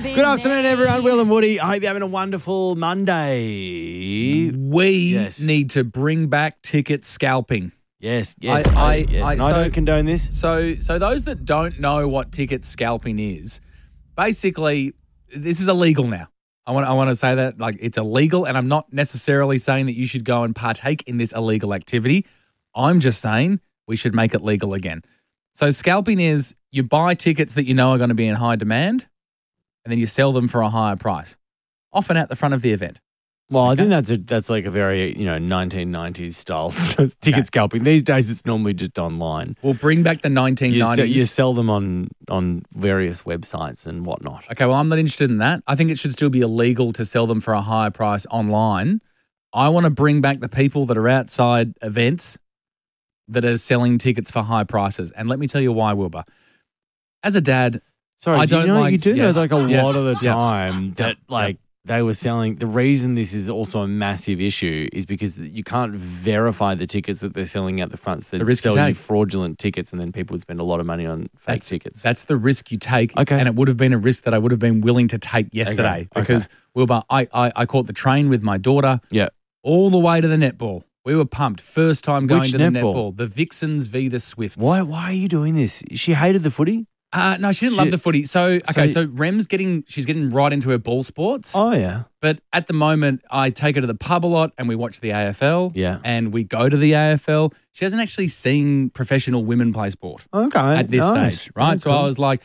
Good afternoon, everyone. Will and Woody. I hope you're having a wonderful Monday. We need to bring back ticket scalping. Yes. I don't condone this. So those that don't know what ticket scalping is, basically, this is illegal now. I want to say that, like, it's illegal, and I'm not necessarily saying that you should go and partake in this illegal activity. I'm just saying we should make it legal again. So scalping is you buy tickets that you know are going to be in high demand, and then you sell them for a higher price, often at the front of the event. Well, I think that's like a very 1990s style ticket scalping. These days, it's normally just online. We'll bring back the 1990s. You sell them on various websites and whatnot. Okay, well, I'm not interested in that. I think it should still be illegal to sell them for a higher price online. I want to bring back the people that are outside events that are selling tickets for high prices. And let me tell you why, Wilbur. As a dad, Sorry, I don't like... You do know like a Yeah. lot of the Yeah. time that they were selling. The reason this is also a massive issue is because you can't verify the tickets that they're selling at the front. So The they risk you sell you take. fraudulent tickets, and then people would spend a lot of money on fake tickets. That's the risk you take. Okay. And it would have been a risk that I would have been willing to take yesterday Okay. because, Wilbur, I caught the train with my daughter all the way to the netball. We were pumped. First time going Which to the netball? netball. The Vixens v. the Swifts. Why are you doing this? She hated the footy? No, she didn't love the footy. So Rem's she's getting right into her ball sports. Oh, yeah. But at the moment, I take her to the pub a lot and we watch the AFL. Yeah. And we go to the AFL. She hasn't actually seen professional women play sport Okay. at this nice. stage, right? Very So cool. I was like,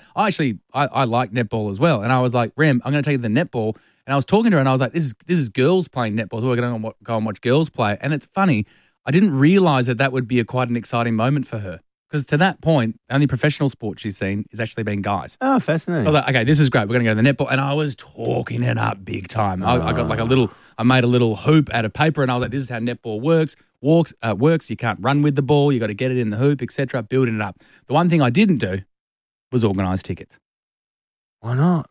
I like netball as well. And I was like, Rem, I'm going to take you to the netball. And I was talking to her and I was like, this is girls playing netball. So we're going to go and watch girls play. And it's funny, I didn't realize that would be quite an exciting moment for her. Because to that point, the only professional sport she's seen is actually being guys. Oh, fascinating. I was like, okay, this is great. We're going to go to the netball. And I was talking it up big time. I got like I made a little hoop out of paper and I was like, this is how netball works. You can't run with the ball. You got to get it in the hoop, etc. Building it up. The one thing I didn't do was organise tickets. Why not?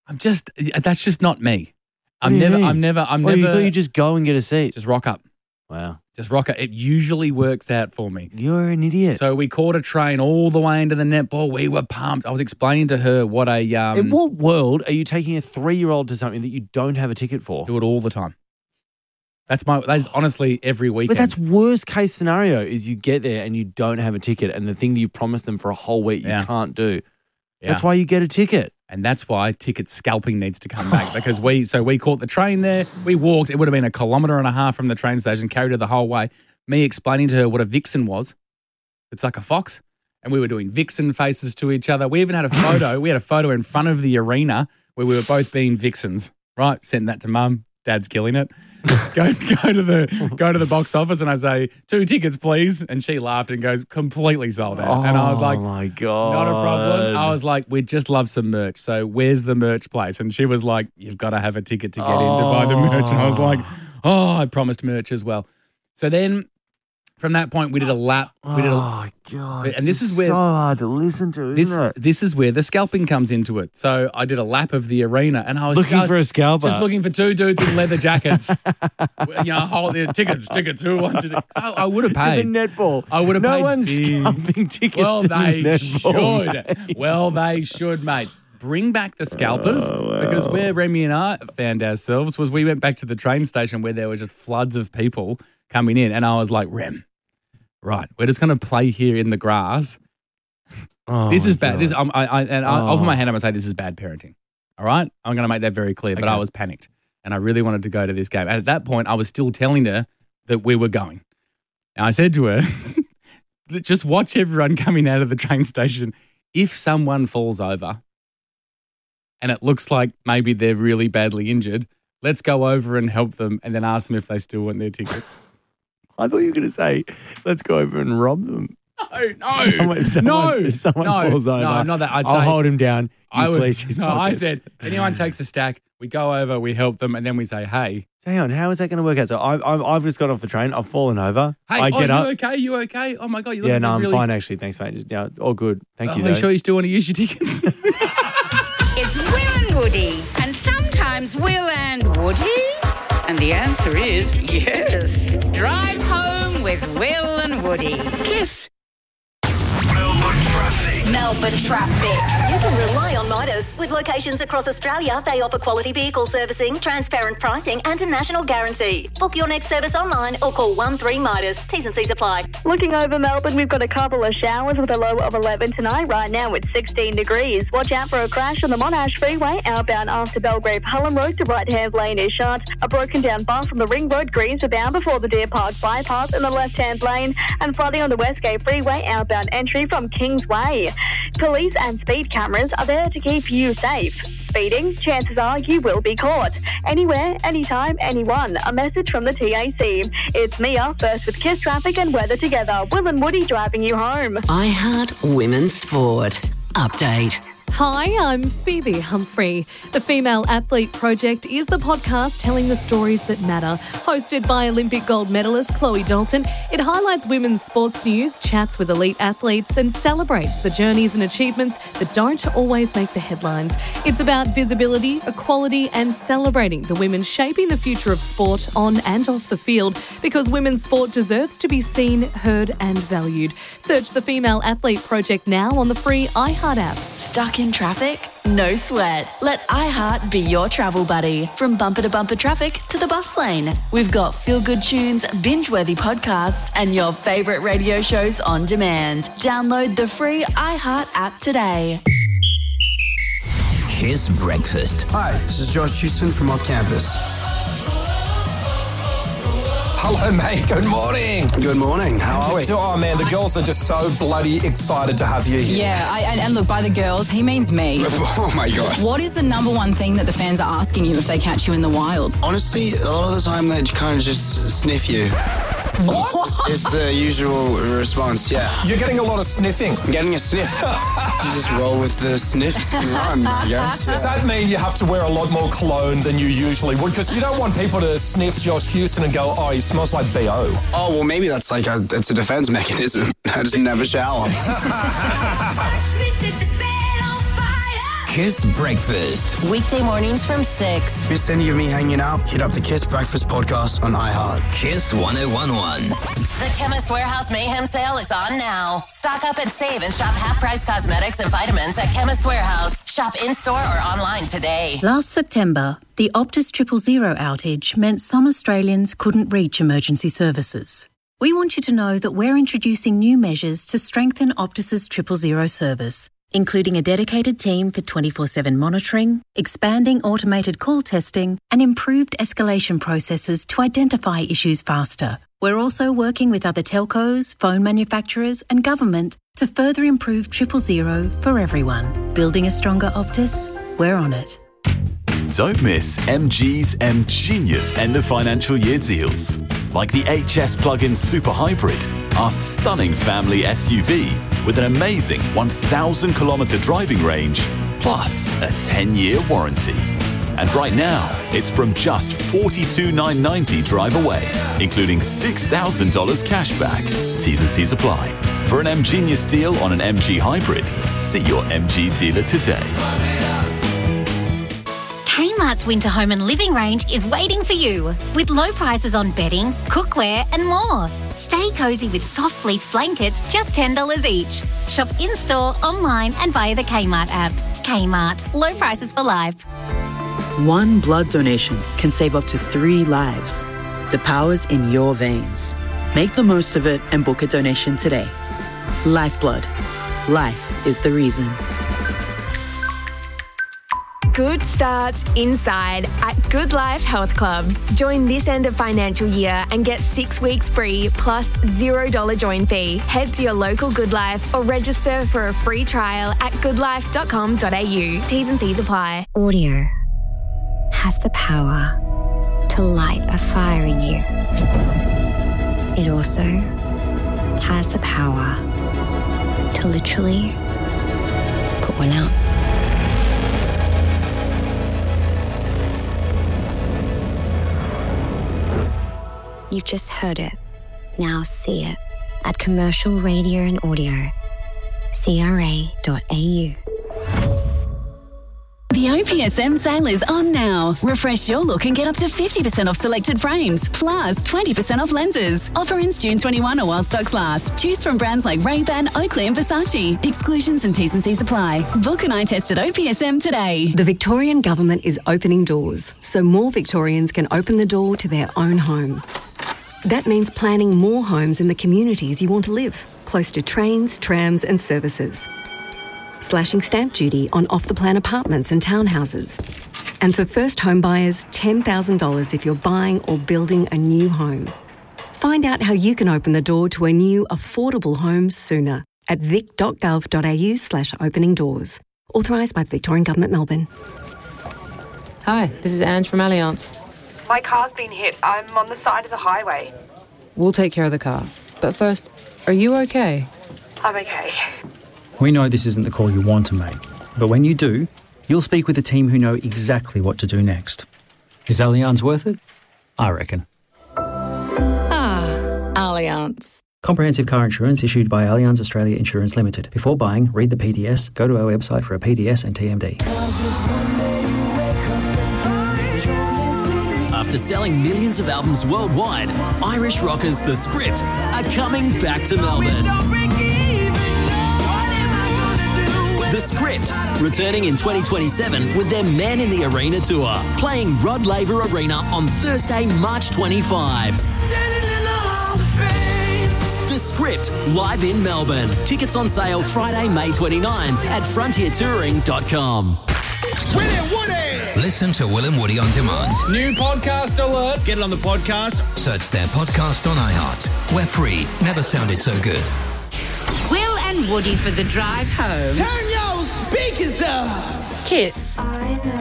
That's just not me. What do you mean? I'm never. You thought you just go and get a seat? Just rock up. Wow. Just rock up. It usually works out for me. You're an idiot. So we caught a train all the way into the netball. We were pumped. I was explaining to her what a... In what world are you taking a 3-year-old to something that you don't have a ticket for? do it all the time. That is honestly every weekend. But that's worst case scenario is you get there and you don't have a ticket and the thing that you promised them for a whole week you can't do. Yeah. That's why you get a ticket. And that's why ticket scalping needs to come back because we caught the train there. We walked. It would have been 1.5 kilometres from the train station, carried her the whole way. Me explaining to her what a vixen was. It's like a fox. And we were doing vixen faces to each other. We even had a photo. We had a photo in front of the arena where we were both being vixens, right? Sent that to Mum. Dad's killing it. Go to the box office and I say, 2 tickets, please. And she laughed and goes, completely sold out. And I was like, oh my God. not a problem. I was like, we'd just love some merch. So where's the merch place? And she was like, you've got to have a ticket to get in to buy the merch. And I was like, I promised merch as well. So then from that point, we did a lap. Oh, God. And this is where so hard to listen to, isn't it? this is where the scalping comes into it. So I did a lap of the arena and I was Looking for a scalper. just looking for 2 dudes in leather jackets. Hold their tickets. Who wants to? I would have paid. To the netball. I would have no paid. one's big. scalping tickets Well, to they the netball. should. mate. Well, they should, mate. Bring back the scalpers because where Remy and I found ourselves was we went back to the train station where there were just floods of people coming in, and I was like, Rem, right, we're just going to play here in the grass. Oh, This is my bad. God. This I'll put my hand up and say this is bad parenting. All right, I'm going to make that very clear. But Okay. I was panicked, and I really wanted to go to this game. And at that point, I was still telling her that we were going. And I said to her, just watch everyone coming out of the train station. If someone falls over and it looks like maybe they're really badly injured, let's go over and help them and then ask them if they still want their tickets. I thought you were going to say, let's go over and rob them. No, If someone falls over, no, not that. I'll hold him down. You fleece his I pockets. said, anyone takes a stack, we go over, we help them, and then we say, hey. So hang on, how is that going to work out? So I've just got off the train. I've fallen over. Hey, I get up. You okay? Oh, my God. You look Yeah, no, I'm really... fine, actually. Thanks, mate. It's all good. Thank you, Are you though. sure you still want to use your tickets? It's Will and Woody, and sometimes Will and Woody. And the answer is yes. Drive home with Will and Woody. Kiss. Melbourne traffic. Melbourne traffic. You can rely on Midas. With locations across Australia, they offer quality vehicle servicing, transparent pricing and a national guarantee. Book your next service online or call 13 Midas. T's and C's apply. Looking over Melbourne, we've got a couple of showers with a low of 11 tonight. Right now it's 16 degrees. Watch out for a crash on the Monash Freeway outbound after Belgrave Hallam Road. The right-hand lane is shut. A broken down bus on the Ring Road Greensborough bound before the Deer Park bypass in the left-hand lane, and flooding on the Westgate Freeway outbound entry from Kingsway. Police and speed cameras are there to keep you safe. Speeding, chances are you will be caught. Anywhere, anytime, anyone. A message from the TAC. It's Mia, first with Kiss Traffic and Weather together. Will and Woody driving you home. iHeart Women's Sport. Update. Hi, I'm Phoebe Humphrey. The Female Athlete Project is the podcast telling the stories that matter. Hosted by Olympic gold medalist Chloe Dalton, it highlights women's sports news, chats with elite athletes and celebrates the journeys and achievements that don't always make the headlines. It's about visibility, equality and celebrating the women shaping the future of sport on and off the field, because women's sport deserves to be seen, heard and valued. Search the Female Athlete Project now on the free iHeart app. Stuck in traffic? No sweat. Let iHeart be your travel buddy. From bumper to bumper traffic to the bus lane. We've got feel-good tunes, binge-worthy podcasts and your favourite radio shows on demand. Download the free iHeart app today. Kiss Breakfast. Hi, this is Josh Houston from Off Campus. Hello, mate. Good morning. Good morning. How are we? Oh, man, the girls are just so bloody excited to have you here. Yeah, and look, by the girls, he means me. Oh, my God. What is the number one thing that the fans are asking you if they catch you in the wild? Honestly, a lot of the time they kind of just sniff you. What? It's the usual response, yeah. You're getting a lot of sniffing. I'm getting a sniff. You just roll with the sniffs and run, I guess. Does that mean you have to wear a lot more cologne than you usually would? Because you don't want people to sniff Josh Houston and go, oh, he smells like B.O. Oh, well, maybe that's like it's a defense mechanism. I just never shower. Kiss Breakfast. Weekday mornings from 6. Miss any of me hanging out? Hit up the Kiss Breakfast podcast on iHeart. Kiss 1011. The Chemist Warehouse Mayhem sale is on now. Stock up and save and shop half-price cosmetics and vitamins at Chemist Warehouse. Shop in-store or online today. Last September, the Optus 000 outage meant some Australians couldn't reach emergency services. We want you to know that we're introducing new measures to strengthen Optus's 000 service, including a dedicated team for 24/7 monitoring, expanding automated call testing, and improved escalation processes to identify issues faster. We're also working with other telcos, phone manufacturers, and government to further improve 000 for everyone. Building a stronger Optus? We're on it. Don't miss MG's M-Genius end of financial year deals. Like the HS Plug-in Super Hybrid, our stunning family SUV with an amazing 1,000-kilometre driving range, plus a 10-year warranty. And right now, it's from just $42,990 drive away, including $6,000 cash back. T's and C's apply. For an M-Genius deal on an MG Hybrid, see your MG dealer today. Kmart's Winter Home and Living range is waiting for you, with low prices on bedding, cookware and more. Stay cosy with soft fleece blankets, just $10 each. Shop in-store, online and via the Kmart app. Kmart, low prices for life. One blood donation can save up to 3 lives. The power's in your veins. Make the most of it and book a donation today. Lifeblood. Life is the reason. Good starts inside at Good Life Health Clubs. Join this end of financial year and get 6 weeks free plus $0 join fee. Head to your local Good Life or register for a free trial at goodlife.com.au. T's and C's apply. Audio has the power to light a fire in you. It also has the power to literally put one out. You've just heard it. Now see it at Commercial Radio and Audio, CRA.au. The OPSM sale is on now. Refresh your look and get up to 50% off selected frames, plus 20% off lenses. Offer ends June 21 or while stocks last. Choose from brands like Ray-Ban, Oakley and Versace. Exclusions and T's and C's apply. Book an eye test at OPSM today. The Victorian Government is opening doors, so more Victorians can open the door to their own home. That means planning more homes in the communities you want to live, close to trains, trams and services. Slashing stamp duty on off-the-plan apartments and townhouses. And for first home buyers, $10,000 if you're buying or building a new home. Find out how you can open the door to a new, affordable home sooner at vic.gov.au/opening doors. Authorised by the Victorian Government, Melbourne. Hi, this is Ange from Allianz. My car's been hit. I'm on the side of the highway. We'll take care of the car. But first, are you okay? I'm okay. We know this isn't the call you want to make, but when you do, you'll speak with a team who know exactly what to do next. Is Allianz worth it? I reckon. Allianz. Comprehensive car insurance issued by Allianz Australia Insurance Limited. Before buying, read the PDS, go to our website for a PDS and TMD. After selling millions of albums worldwide, Irish rockers The Script are coming back to Melbourne. The Script, returning in 2027 with their Man in the Arena tour, playing Rod Laver Arena on Thursday, March 25. The Script, live in Melbourne. Tickets on sale Friday, May 29 at frontiertouring.com. Listen to Will and Woody on demand. New podcast alert. Get it on the podcast. Search their podcast on iHeart. We're free. Never sounded so good. Will and Woody for the drive home. Turn your speakers up. Kiss.